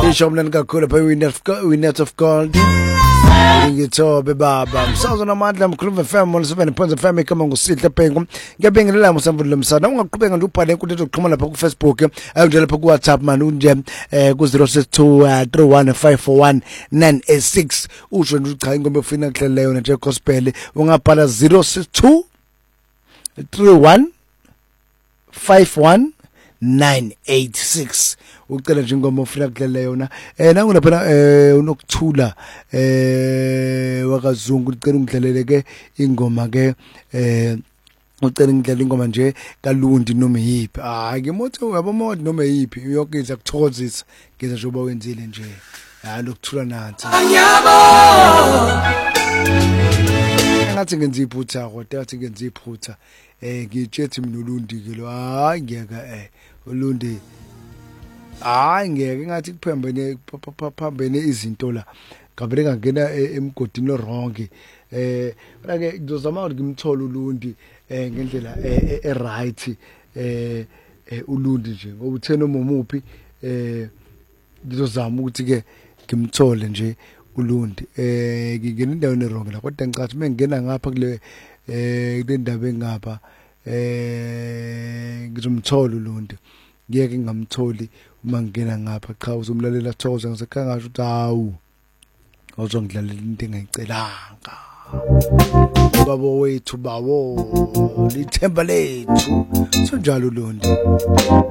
Ngisho mnani kakhulu phe Winnet of Gold. Ngithobe baba. Msakazo namandla mkhuluma FM 107.5 kama ngusihle Pengu. Ngiyabingelela musamvulo lomsana. Ungaqhubeka nje ubhale inkundla zokuxhumana lapha ku Facebook, njalo lapha ku WhatsApp man unje ku 062 3154196. Usho nje cha ingoma ofina kuhlela yona nje gospel. Ungabhala 062 3151986 ucela nje ingoma ofuna kuhlela yona nangu lapha unokuthula wakazungu ucela ungidlalele ke ingoma ke ucela ngidlala ingoma nje kaLundi noma yipi ngimothi uyabomodi noma yipi yonke iza kuthokozisa ngiza nje uba wenzile nje lokuthula nathi ngathi ngenza iphutha kodwa ngathi ngenza iphutha ngitshethi mina uLundi ke lo ngiyeka uLundi ngeke ngathi kuphambene izinto la ngabe ngangena emgodini oronke mina ke ngizozama ukuthi ngimthole uLundi ngendlela right uLundi nje ngoba uthena umuphi ngizozama ukuthi ke ngimthole nje uLundi ngingena endaweni eronke la kodwa ngicathi mengena ngapha kule ndaba engapha ngizomthola uLundi ngeke ngamtholi uma ngena ngapha cha uzomlalela Thokoza ngisekhanga ngasho ukuthi hawu uzongidlalela into engayicelanga babo wethu bawo lithemba lethu sonjalo uLundi.